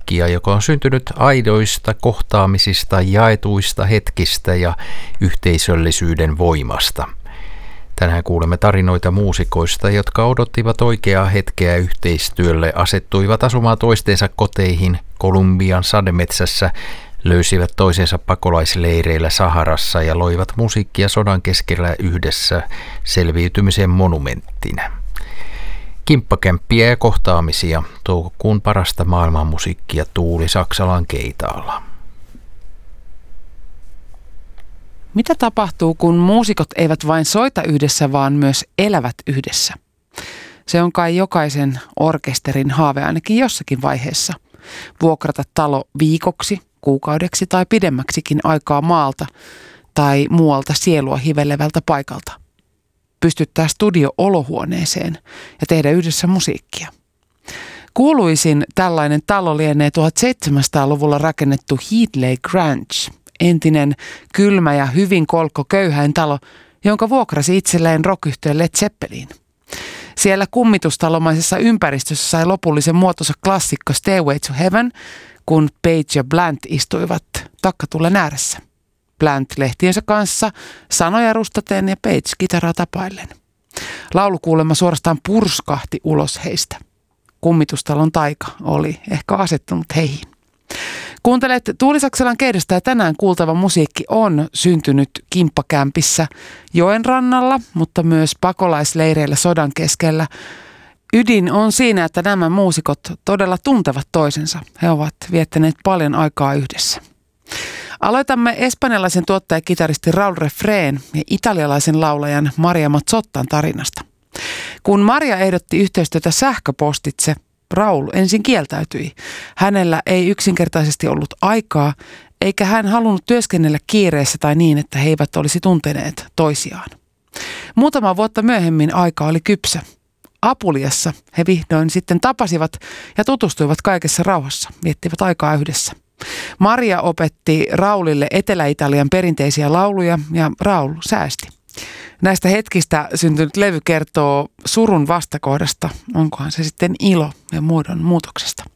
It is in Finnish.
musiikkia, joka on syntynyt aidoista kohtaamisista, jaetuista hetkistä ja yhteisöllisyyden voimasta. Tänään kuulemme tarinoita muusikoista, jotka odottivat oikeaa hetkeä yhteistyölle, asettuivat asumaan toistensa koteihin Kolumbian sademetsässä, löysivät toisensa pakolaisleireillä Saharassa ja loivat musiikkia sodan keskellä yhdessä selviytymisen monumenttina. Kimppakämppiä ja kohtaamisia, toukokuun parasta maailmanmusiikkia Tuuli Saksalan keitaalla. Mitä tapahtuu, kun muusikot eivät vain soita yhdessä, vaan myös elävät yhdessä? Se on kai jokaisen orkesterin haave ainakin jossakin vaiheessa. Vuokrata talo viikoksi, kuukaudeksi tai pidemmäksikin aikaa maalta tai muualta sielua hivelevältä paikalta. Pystyttää studio olohuoneeseen ja tehdä yhdessä musiikkia. Kuuluisin tällainen talo lienee 1700-luvulla rakennettu Heatley Grange, entinen kylmä ja hyvin kolkkoköyhäin talo, jonka vuokrasi itselleen rock-yhtye Led Zeppelin. Siellä kummitustalomaisessa ympäristössä sai lopullisen muotonsa klassikko Stairway to Heaven, kun Page ja Blunt istuivat takkatulen ääressä. Blunt lehtiensä kanssa, sanoja rustaten ja Page kitaraa tapaillen. Laulukuulemma suorastaan purskahti ulos heistä. Kummitustalon taika oli ehkä asettunut heihin. Kuuntelet Tuuli Saksalan keidasta ja tänään kuultava musiikki on syntynyt kimppakämpissä joen rannalla, mutta myös pakolaisleireillä sodan keskellä. Ydin on siinä, että nämä muusikot todella tuntevat toisensa. He ovat viettäneet paljon aikaa yhdessä. Aloitamme espanjalaisen tuottajakitaristi Raul Refrén ja italialaisen laulajan Maria Mazzottan tarinasta. Kun Maria ehdotti yhteistyötä sähköpostitse, Raul ensin kieltäytyi. Hänellä ei yksinkertaisesti ollut aikaa, eikä hän halunnut työskennellä kiireessä tai niin, että he eivät olisi tunteneet toisiaan. Muutama vuotta myöhemmin aika oli kypsä. Apuliassa he vihdoin sitten tapasivat ja tutustuivat kaikessa rauhassa, viettivät aikaa yhdessä. Maria opetti Raulille Etelä-Italian perinteisiä lauluja ja Raul säästi. Näistä hetkistä syntynyt levy kertoo surun vastakohdasta, onkohan se sitten ilo ja muodon muutoksesta.